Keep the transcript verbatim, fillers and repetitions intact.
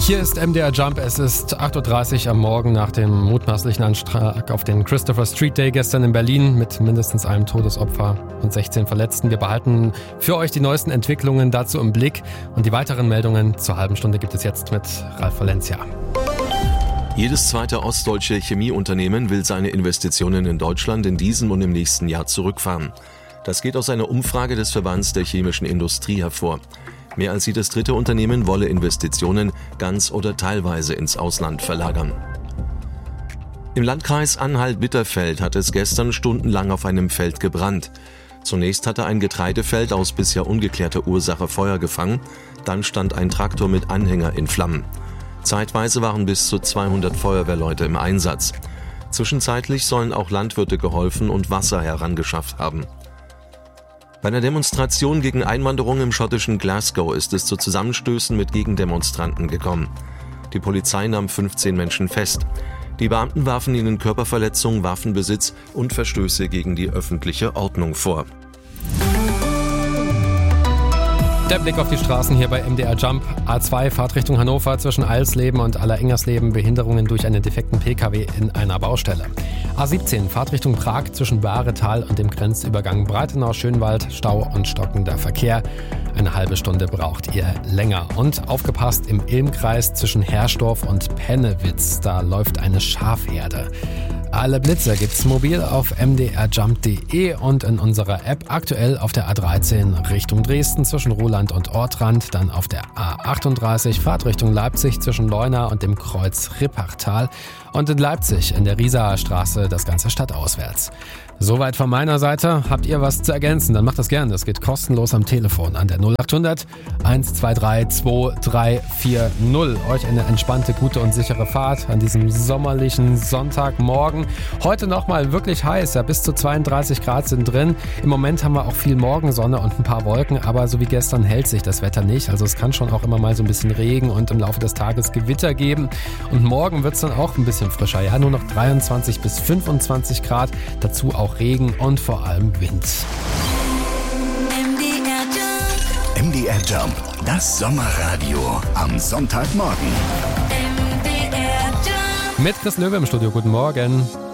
Hier ist M D R Jump, es ist acht Uhr dreißig am Morgen nach dem mutmaßlichen Anschlag auf den Christopher Street Day gestern in Berlin mit mindestens einem Todesopfer und sechzehn Verletzten. Wir behalten für euch die neuesten Entwicklungen dazu im Blick und die weiteren Meldungen zur halben Stunde gibt es jetzt mit Ralf Valencia. Jedes zweite ostdeutsche Chemieunternehmen will seine Investitionen in Deutschland in diesem und im nächsten Jahr zurückfahren. Das geht aus einer Umfrage des Verbands der chemischen Industrie hervor. Mehr als jedes dritte Unternehmen wolle Investitionen ganz oder teilweise ins Ausland verlagern. Im Landkreis Anhalt-Bitterfeld hat es gestern stundenlang auf einem Feld gebrannt. Zunächst hatte ein Getreidefeld aus bisher ungeklärter Ursache Feuer gefangen, dann stand ein Traktor mit Anhänger in Flammen. Zeitweise waren bis zu zweihundert Feuerwehrleute im Einsatz. Zwischenzeitlich sollen auch Landwirte geholfen und Wasser herangeschafft haben. Bei einer Demonstration gegen Einwanderung im schottischen Glasgow ist es zu Zusammenstößen mit Gegendemonstranten gekommen. Die Polizei nahm fünfzehn Menschen fest. Die Beamten warfen ihnen Körperverletzung, Waffenbesitz und Verstöße gegen die öffentliche Ordnung vor. Der Blick auf die Straßen hier bei M D R Jump. A zwei Fahrtrichtung Hannover zwischen Eilsleben und Allerengersleben. Behinderungen durch einen defekten P K W in einer Baustelle. A siebzehn Fahrtrichtung Prag zwischen Bahretal und dem Grenzübergang Breitenau-Schönwald. Stau und stockender Verkehr. Eine halbe Stunde braucht ihr länger. Und aufgepasst im Ilmkreis zwischen Herrsdorf und Pennewitz. Da läuft eine Schafherde. Alle Blitze gibt's mobil auf m d r jump punkt d e und in unserer App, aktuell auf der A dreizehn Richtung Dresden zwischen Roland und Ortrand, dann auf der A achtunddreißig Fahrtrichtung Leipzig zwischen Leuna und dem Kreuz Rippachtal und in Leipzig in der Riesaer Straße das Ganze stadtauswärts. Soweit von meiner Seite. Habt ihr was zu ergänzen, dann macht das gerne. Das geht kostenlos am Telefon an der null acht hundert eins zwei drei zwei drei vier null. Euch eine entspannte, gute und sichere Fahrt an diesem sommerlichen Sonntagmorgen. Heute nochmal wirklich heiß, ja, bis zu zweiunddreißig Grad sind drin. Im Moment haben wir auch viel Morgensonne und ein paar Wolken, aber so wie gestern hält sich das Wetter nicht. Also es kann schon auch immer mal so ein bisschen Regen und im Laufe des Tages Gewitter geben. Und morgen wird es dann auch ein bisschen frischer. Ja, nur noch dreiundzwanzig bis fünfundzwanzig Grad. Dazu auch Regen und vor allem Wind. M D R Jump. M D R Jump, das Sommerradio am Sonntagmorgen. M D R Jump. Mit Chris Löwe im Studio. Guten Morgen.